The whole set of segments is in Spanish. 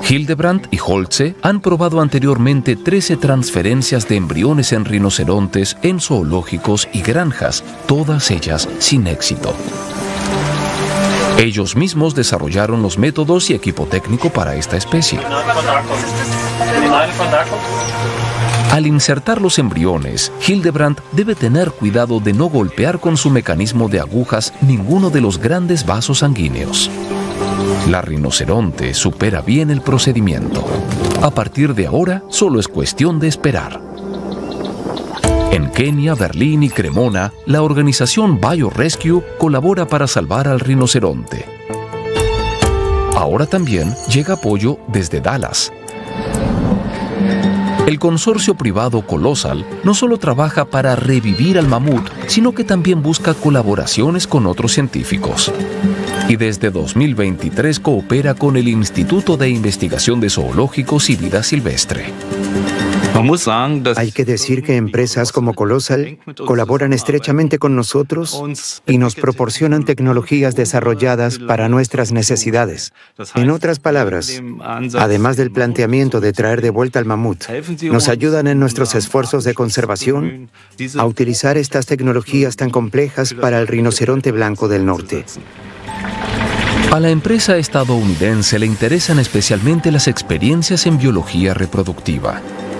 Hildebrandt y Holze han probado anteriormente 13 transferencias de embriones en rinocerontes en zoológicos y granjas, todas ellas sin éxito. Ellos mismos desarrollaron los métodos y equipo técnico para esta especie. Al insertar los embriones, Hildebrandt debe tener cuidado de no golpear con su mecanismo de agujas ninguno de los grandes vasos sanguíneos. La rinoceronte supera bien el procedimiento. A partir de ahora, solo es cuestión de esperar. En Kenia, Berlín y Cremona, la organización BioRescue colabora para salvar al rinoceronte. Ahora también llega apoyo desde Dallas. El consorcio privado Colossal no solo trabaja para revivir al mamut, sino que también busca colaboraciones con otros científicos. Y desde 2023 coopera con el Instituto de Investigación de Zoológicos y Vida Silvestre. Hay que decir que empresas como Colossal colaboran estrechamente con nosotros y nos proporcionan tecnologías desarrolladas para nuestras necesidades. En otras palabras, además del planteamiento de traer de vuelta al mamut, nos ayudan en nuestros esfuerzos de conservación a utilizar estas tecnologías tan complejas para el rinoceronte blanco del norte. A la empresa estadounidense le interesan especialmente las experiencias en biología reproductiva.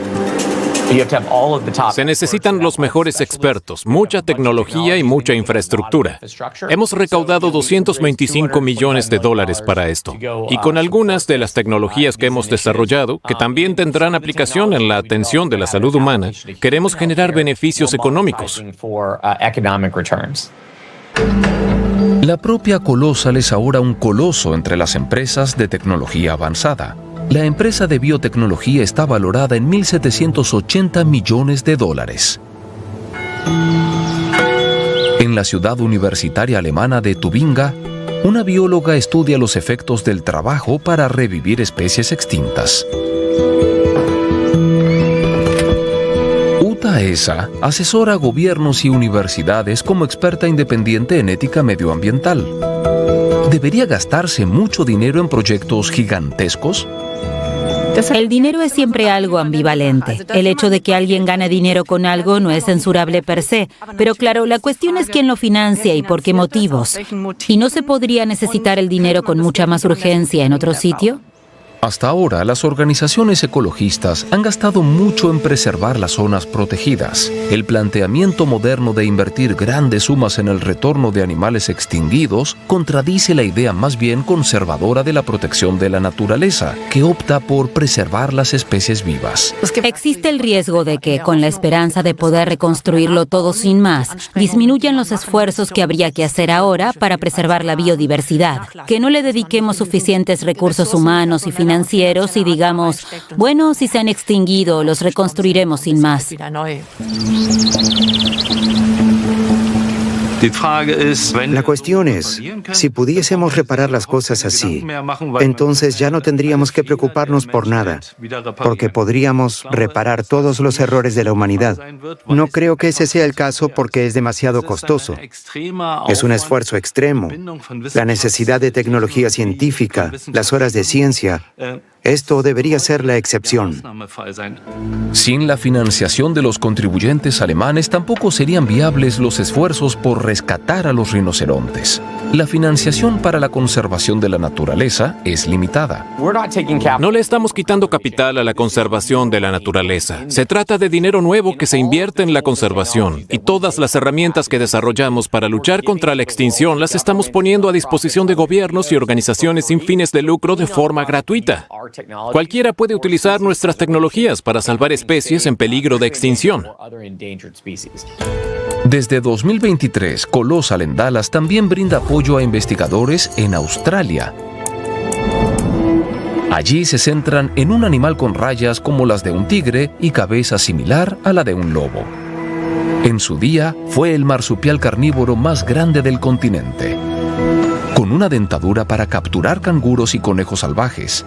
Se necesitan los mejores expertos, mucha tecnología y mucha infraestructura. Hemos recaudado $225 millones para esto. Y con algunas de las tecnologías que hemos desarrollado, que también tendrán aplicación en la atención de la salud humana, queremos generar beneficios económicos. La propia Colossal es ahora un coloso entre las empresas de tecnología avanzada. La empresa de biotecnología está valorada en $1.780 millones. En la ciudad universitaria alemana de Tubinga, una bióloga estudia los efectos del trabajo para revivir especies extintas. Uta Esa asesora a gobiernos y universidades como experta independiente en ética medioambiental. ¿Debería gastarse mucho dinero en proyectos gigantescos? El dinero es siempre algo ambivalente. El hecho de que alguien gane dinero con algo no es censurable per se, pero claro, la cuestión es quién lo financia y por qué motivos. ¿Y no se podría necesitar el dinero con mucha más urgencia en otro sitio? Hasta ahora, las organizaciones ecologistas han gastado mucho en preservar las zonas protegidas. El planteamiento moderno de invertir grandes sumas en el retorno de animales extinguidos contradice la idea más bien conservadora de la protección de la naturaleza, que opta por preservar las especies vivas. Existe el riesgo de que, con la esperanza de poder reconstruirlo todo sin más, disminuyan los esfuerzos que habría que hacer ahora para preservar la biodiversidad, que no le dediquemos suficientes recursos humanos y financieros y digamos, bueno, si se han extinguido, los reconstruiremos sin más. La cuestión es, si pudiésemos reparar las cosas así, entonces ya no tendríamos que preocuparnos por nada, porque podríamos reparar todos los errores de la humanidad. No creo que ese sea el caso porque es demasiado costoso. Es un esfuerzo extremo. La necesidad de tecnología científica, las horas de ciencia, esto debería ser la excepción. Sin la financiación de los contribuyentes alemanes, tampoco serían viables los esfuerzos por rescatar a los rinocerontes. La financiación para la conservación de la naturaleza es limitada. No le estamos quitando capital a la conservación de la naturaleza. Se trata de dinero nuevo que se invierte en la conservación. Y todas las herramientas que desarrollamos para luchar contra la extinción las estamos poniendo a disposición de gobiernos y organizaciones sin fines de lucro de forma gratuita. Cualquiera puede utilizar nuestras tecnologías para salvar especies en peligro de extinción. Desde 2023, Colossal en Dallas también brinda apoyo a investigadores en Australia. Allí se centran en un animal con rayas como las de un tigre y cabeza similar a la de un lobo. En su día, fue el marsupial carnívoro más grande del continente, con una dentadura para capturar canguros y conejos salvajes.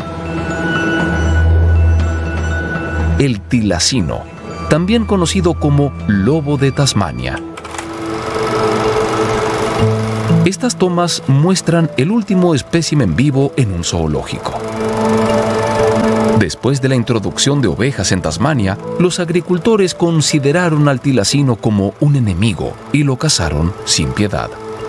El tilacino, también conocido como lobo de Tasmania. Estas tomas muestran el último espécimen vivo en un zoológico. Después de la introducción de ovejas en Tasmania, los agricultores consideraron al tilacino como un enemigo y lo cazaron sin piedad.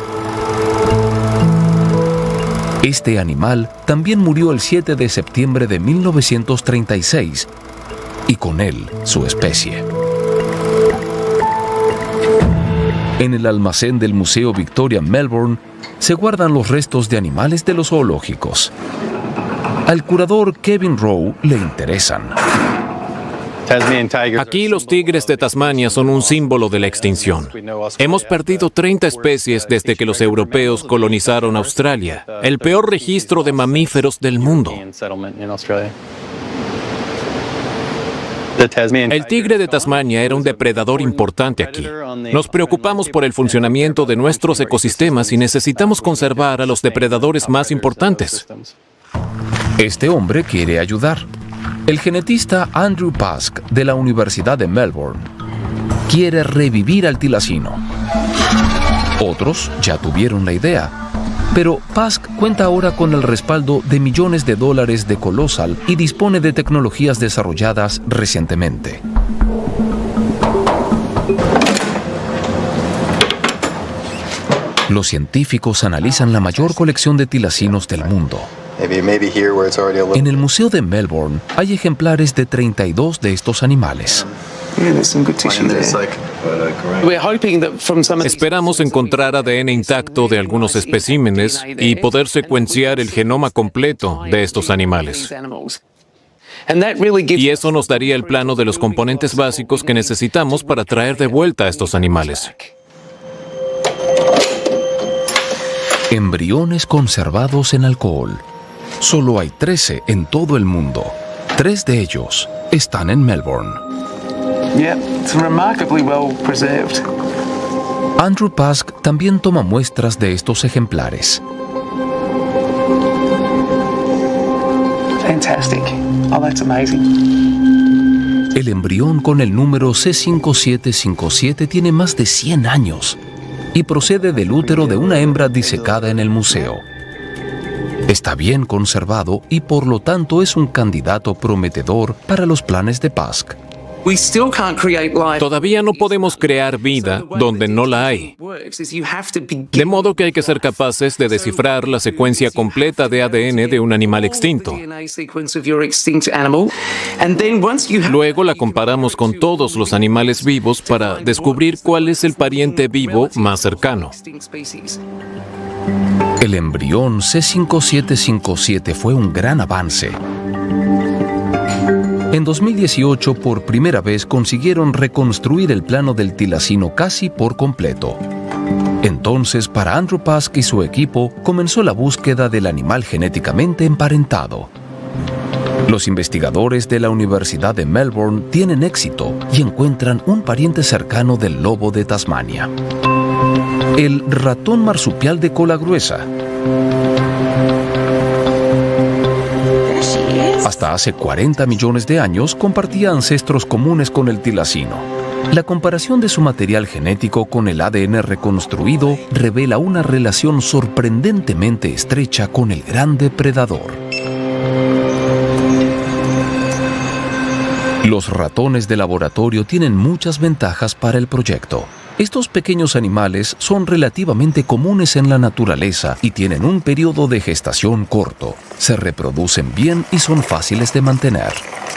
Este animal también murió el 7 de septiembre de 1936 y con él su especie. En el almacén del Museo Victoria en Melbourne se guardan los restos de animales de los zoológicos. Al curador Kevin Rowe le interesan. Aquí los tigres de Tasmania son un símbolo de la extinción. Hemos perdido 30 especies desde que los europeos colonizaron Australia, el peor registro de mamíferos del mundo. El tigre de Tasmania era un depredador importante aquí. Nos preocupamos por el funcionamiento de nuestros ecosistemas y necesitamos conservar a los depredadores más importantes. Este hombre quiere ayudar. El genetista Andrew Pask de la Universidad de Melbourne quiere revivir al tilacino. Otros ya tuvieron la idea, pero Pask cuenta ahora con el respaldo de millones de dólares de Colossal y dispone de tecnologías desarrolladas recientemente. Los científicos analizan la mayor colección de tilacinos del mundo. En el Museo de Melbourne hay ejemplares de 32 de estos animales. Esperamos encontrar ADN intacto de algunos especímenes y poder secuenciar el genoma completo de estos animales. Y eso nos daría el plano de los componentes básicos que necesitamos para traer de vuelta a estos animales. Embriones conservados en alcohol. Solo hay 13 en todo el mundo. 3 de ellos están en Melbourne. Andrew Pask también toma muestras de estos ejemplares. El embrión con el número C5757 tiene más de 100 años y procede del útero de una hembra disecada en el museo. Está bien conservado y por lo tanto es un candidato prometedor para los planes de Pask. Todavía no podemos crear vida donde no la hay. De modo que hay que ser capaces de descifrar la secuencia completa de ADN de un animal extinto. Luego la comparamos con todos los animales vivos para descubrir cuál es el pariente vivo más cercano. El embrión C5757 fue un gran avance. En 2018, por primera vez, consiguieron reconstruir el plano del tilacino casi por completo. Entonces, para Andrew Pask y su equipo, comenzó la búsqueda del animal genéticamente emparentado. Los investigadores de la Universidad de Melbourne tienen éxito y encuentran un pariente cercano del lobo de Tasmania. El ratón marsupial de cola gruesa. Hasta hace 40 millones de años compartía ancestros comunes con el tilacino. La comparación de su material genético con el ADN reconstruido revela una relación sorprendentemente estrecha con el gran depredador. Los ratones de laboratorio tienen muchas ventajas para el proyecto. Estos pequeños animales son relativamente comunes en la naturaleza y tienen un periodo de gestación corto. Se reproducen bien y son fáciles de mantener.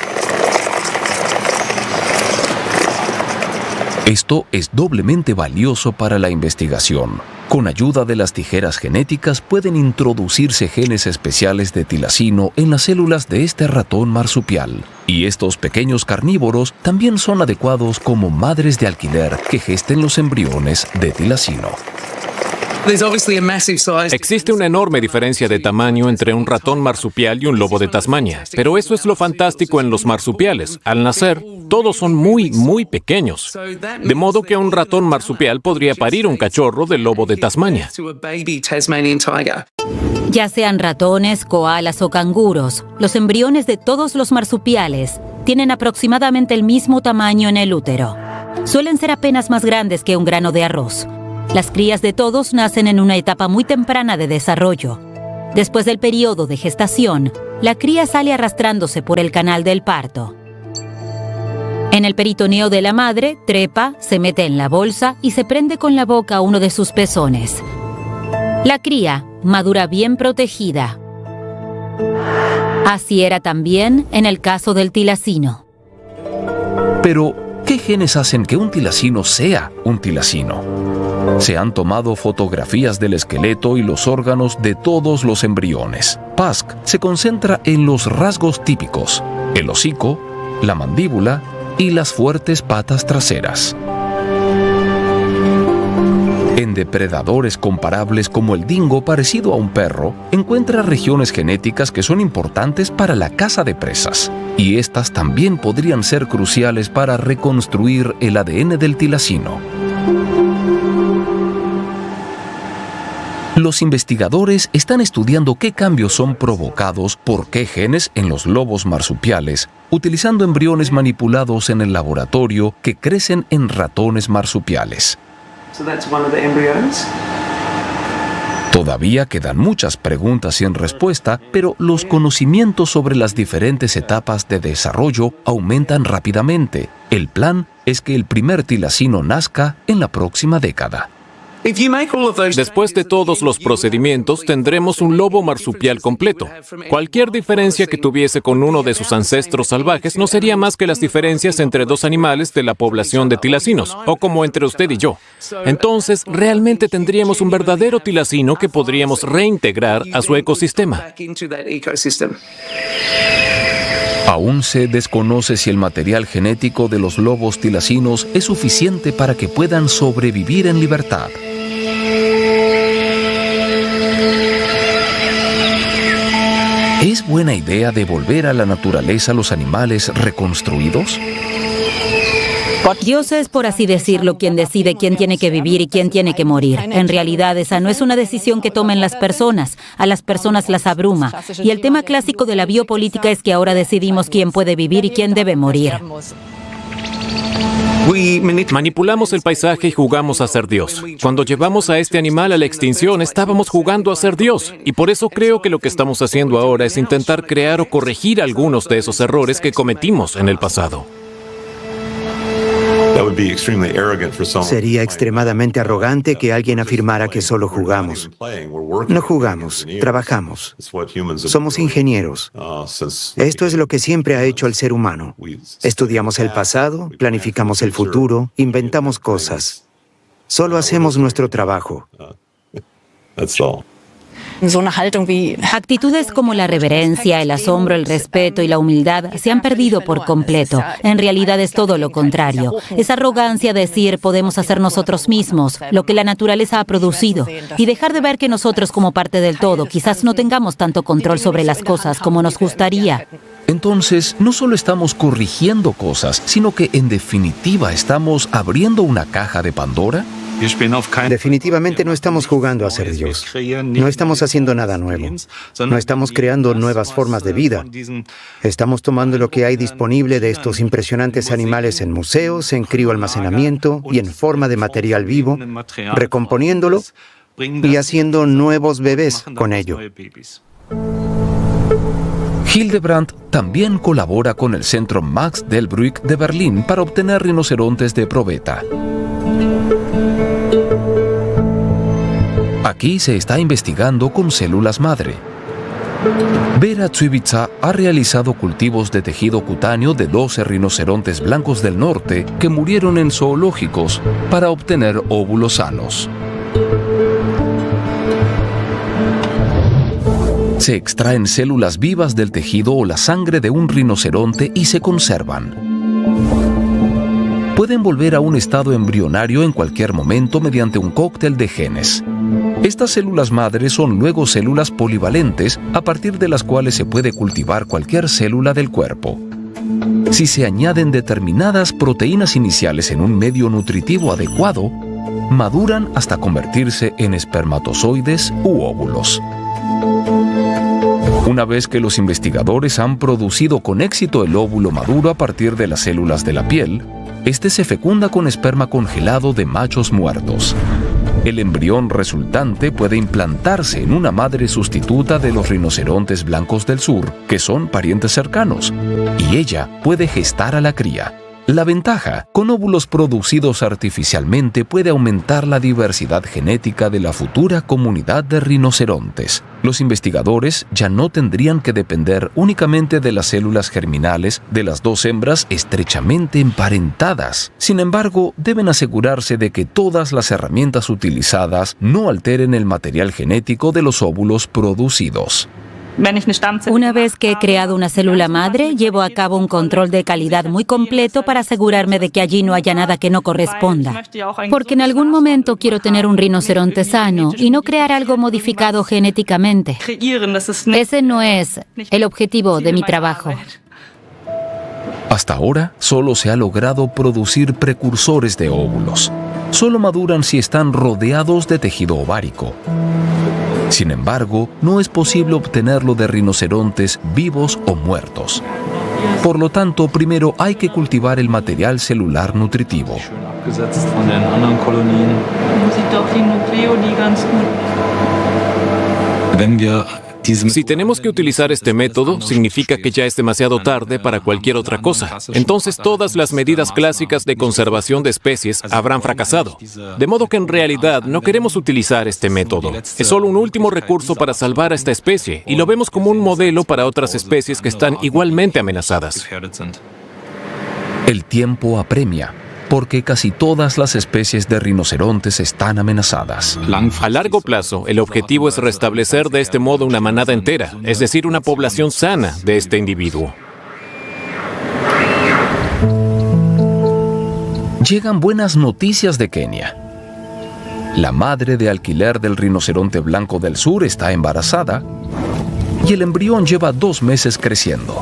Esto es doblemente valioso para la investigación. Con ayuda de las tijeras genéticas pueden introducirse genes especiales de tilacino en las células de este ratón marsupial. Y estos pequeños carnívoros también son adecuados como madres de alquiler que gesten los embriones de tilacino. Existe una enorme diferencia de tamaño entre un ratón marsupial y un lobo de Tasmania, pero eso es lo fantástico en los marsupiales. Al nacer, todos son muy, muy pequeños, de modo que un ratón marsupial podría parir un cachorro del lobo de Tasmania. Ya sean ratones, koalas o canguros, los embriones de todos los marsupiales tienen aproximadamente el mismo tamaño en el útero. Suelen ser apenas más grandes que un grano de arroz. Las crías de todos nacen en una etapa muy temprana de desarrollo. Después del periodo de gestación, la cría sale arrastrándose por el canal del parto. En el peritoneo de la madre, trepa, se mete en la bolsa y se prende con la boca a uno de sus pezones. La cría madura bien protegida. Así era también en el caso del tilacino. Pero, ¿qué genes hacen que un tilacino sea un tilacino? Se han tomado fotografías del esqueleto y los órganos de todos los embriones. PASC se concentra en los rasgos típicos: el hocico, la mandíbula y las fuertes patas traseras. En depredadores comparables como el dingo, parecido a un perro, encuentra regiones genéticas que son importantes para la caza de presas, y estas también podrían ser cruciales para reconstruir el ADN del tilacino. Los investigadores están estudiando qué cambios son provocados por qué genes en los lobos marsupiales, utilizando embriones manipulados en el laboratorio que crecen en ratones marsupiales. Todavía quedan muchas preguntas sin respuesta, pero los conocimientos sobre las diferentes etapas de desarrollo aumentan rápidamente. El plan es que el primer tilacino nazca en la próxima década. Después de todos los procedimientos, tendremos un lobo marsupial completo. Cualquier diferencia que tuviese con uno de sus ancestros salvajes no sería más que las diferencias entre dos animales de la población de tilacinos, o como entre usted y yo. Entonces, realmente tendríamos un verdadero tilacino que podríamos reintegrar a su ecosistema. Aún se desconoce si el material genético de los lobos tilacinos es suficiente para que puedan sobrevivir en libertad. ¿Es buena idea devolver a la naturaleza los animales reconstruidos? Dios es, por así decirlo, quien decide quién tiene que vivir y quién tiene que morir. En realidad, esa no es una decisión que tomen las personas. A las personas las abruma. Y el tema clásico de la biopolítica es que ahora decidimos quién puede vivir y quién debe morir. Manipulamos el paisaje y jugamos a ser Dios. Cuando llevamos a este animal a la extinción, estábamos jugando a ser Dios. Y por eso creo que lo que estamos haciendo ahora es intentar crear o corregir algunos de esos errores que cometimos en el pasado. Sería extremadamente arrogante que alguien afirmara que solo jugamos. No jugamos, trabajamos. Somos ingenieros. Esto es lo que siempre ha hecho el ser humano. Estudiamos el pasado, planificamos el futuro, inventamos cosas. Solo hacemos nuestro trabajo. Actitudes como la reverencia, el asombro, el respeto y la humildad se han perdido por completo. En realidad es todo lo contrario. Es arrogancia decir podemos hacer nosotros mismos lo que la naturaleza ha producido y dejar de ver que nosotros como parte del todo quizás no tengamos tanto control sobre las cosas como nos gustaría. Entonces, no solo estamos corrigiendo cosas, sino que en definitiva estamos abriendo una caja de Pandora. Definitivamente no estamos jugando a ser Dios. No estamos haciendo nada nuevo. No estamos creando nuevas formas de vida. Estamos tomando lo que hay disponible de estos impresionantes animales en museos, en crioalmacenamiento y en forma de material vivo, recomponiéndolo y haciendo nuevos bebés con ello. Hildebrandt también colabora con el Centro Max Delbrück de Berlín para obtener rinocerontes de probeta. Aquí se está investigando con células madre. Vera Zubica ha realizado cultivos de tejido cutáneo de 12 rinocerontes blancos del norte que murieron en zoológicos para obtener óvulos sanos. Se extraen células vivas del tejido o la sangre de un rinoceronte y se conservan. Pueden volver a un estado embrionario en cualquier momento mediante un cóctel de genes. Estas células madres son luego células polivalentes a partir de las cuales se puede cultivar cualquier célula del cuerpo. Si se añaden determinadas proteínas iniciales en un medio nutritivo adecuado, maduran hasta convertirse en espermatozoides u óvulos. Una vez que los investigadores han producido con éxito el óvulo maduro a partir de las células de la piel, este se fecunda con esperma congelado de machos muertos. El embrión resultante puede implantarse en una madre sustituta de los rinocerontes blancos del sur, que son parientes cercanos, y ella puede gestar a la cría. La ventaja, con óvulos producidos artificialmente puede aumentar la diversidad genética de la futura comunidad de rinocerontes. Los investigadores ya no tendrían que depender únicamente de las células germinales de las dos hembras estrechamente emparentadas. Sin embargo, deben asegurarse de que todas las herramientas utilizadas no alteren el material genético de los óvulos producidos. Una vez que he creado una célula madre, llevo a cabo un control de calidad muy completo para asegurarme de que allí no haya nada que no corresponda. Porque en algún momento quiero tener un rinoceronte sano y no crear algo modificado genéticamente. Ese no es el objetivo de mi trabajo. Hasta ahora, solo se ha logrado producir precursores de óvulos. Solo maduran si están rodeados de tejido ovárico. Sin embargo, no es posible obtenerlo de rinocerontes vivos o muertos. Por lo tanto, primero hay que cultivar el material celular nutritivo. Si tenemos que utilizar este método, significa que ya es demasiado tarde para cualquier otra cosa. Entonces todas las medidas clásicas de conservación de especies habrán fracasado. De modo que en realidad no queremos utilizar este método. Es solo un último recurso para salvar a esta especie y lo vemos como un modelo para otras especies que están igualmente amenazadas. El tiempo apremia, porque casi todas las especies de rinocerontes están amenazadas. A largo plazo, el objetivo es restablecer de este modo una manada entera, es decir, una población sana de este individuo. Llegan buenas noticias de Kenia. La madre de alquiler del rinoceronte blanco del sur está embarazada y el embrión lleva 2 meses creciendo.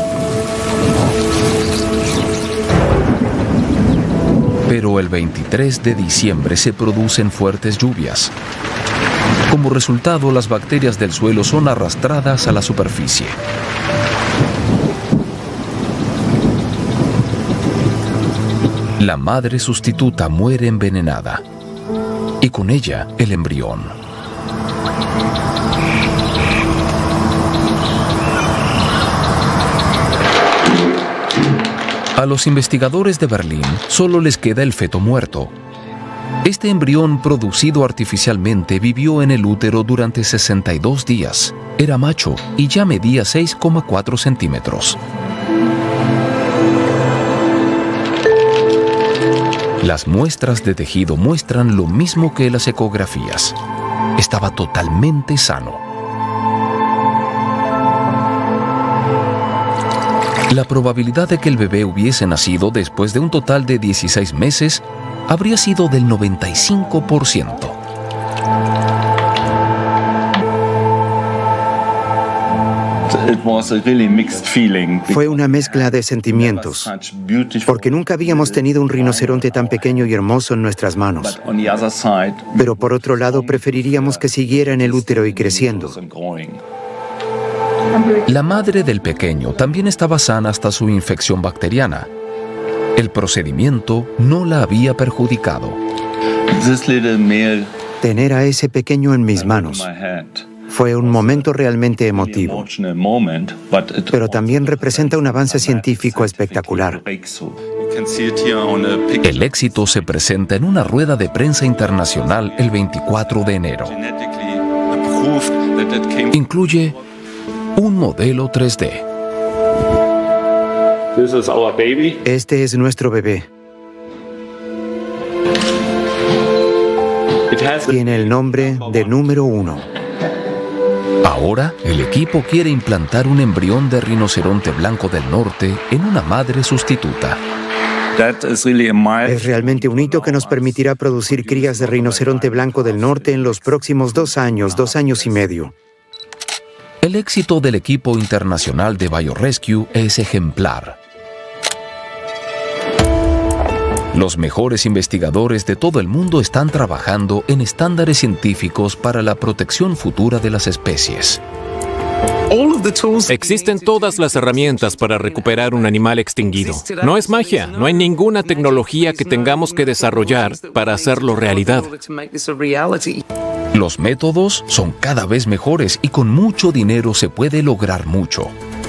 Pero el 23 de diciembre se producen fuertes lluvias. Como resultado, las bacterias del suelo son arrastradas a la superficie. La madre sustituta muere envenenada, y con ella el embrión. A los investigadores de Berlín solo les queda el feto muerto. Este embrión producido artificialmente vivió en el útero durante 62 días. Era macho y ya medía 6,4 centímetros. Las muestras de tejido muestran lo mismo que las ecografías. Estaba totalmente sano. La probabilidad de que el bebé hubiese nacido después de un total de 16 meses habría sido del 95%. Fue una mezcla de sentimientos, porque nunca habíamos tenido un rinoceronte tan pequeño y hermoso en nuestras manos. Pero por otro lado, preferiríamos que siguiera en el útero y creciendo. La madre del pequeño también estaba sana hasta su infección bacteriana. El procedimiento no la había perjudicado. Tener a ese pequeño en mis manos fue un momento realmente emotivo, pero también representa un avance científico espectacular. El éxito se presenta en una rueda de prensa internacional el 24 de enero. Incluye un modelo 3D. Este es nuestro bebé. Tiene el nombre de número 1. Ahora, el equipo quiere implantar un embrión de rinoceronte blanco del norte en una madre sustituta. Es realmente un hito que nos permitirá producir crías de rinoceronte blanco del norte en los próximos 2 años y medio. El éxito del equipo internacional de BioRescue es ejemplar. Los mejores investigadores de todo el mundo están trabajando en estándares científicos para la protección futura de las especies. Existen todas las herramientas para recuperar un animal extinguido. No es magia, no hay ninguna tecnología que tengamos que desarrollar para hacerlo realidad. Los métodos son cada vez mejores y con mucho dinero se puede lograr mucho.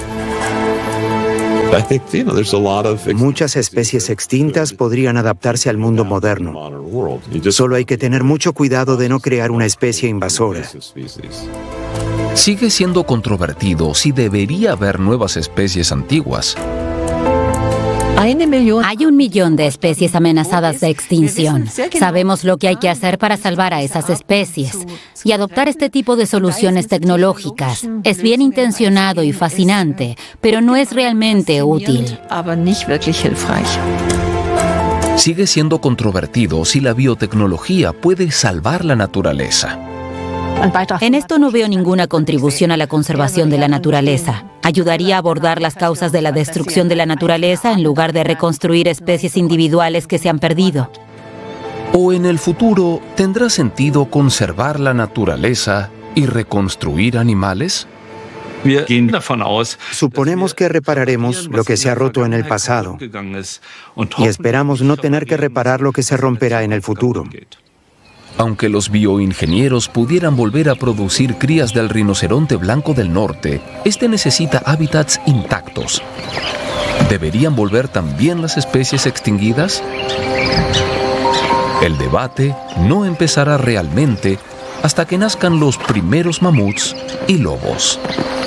Muchas especies extintas podrían adaptarse al mundo moderno. Solo hay que tener mucho cuidado de no crear una especie invasora. Sigue siendo controvertido si debería haber nuevas especies antiguas. Hay 1 millón de especies amenazadas de extinción. Sabemos lo que hay que hacer para salvar a esas especies. Y adoptar este tipo de soluciones tecnológicas es bien intencionado y fascinante, pero no es realmente útil. Sigue siendo controvertido si la biotecnología puede salvar la naturaleza. En esto no veo ninguna contribución a la conservación de la naturaleza. Ayudaría a abordar las causas de la destrucción de la naturaleza en lugar de reconstruir especies individuales que se han perdido. ¿O en el futuro tendrá sentido conservar la naturaleza y reconstruir animales? Suponemos que repararemos lo que se ha roto en el pasado y esperamos no tener que reparar lo que se romperá en el futuro. Aunque los bioingenieros pudieran volver a producir crías del rinoceronte blanco del norte, este necesita hábitats intactos. ¿Deberían volver también las especies extinguidas? El debate no empezará realmente hasta que nazcan los primeros mamuts y lobos.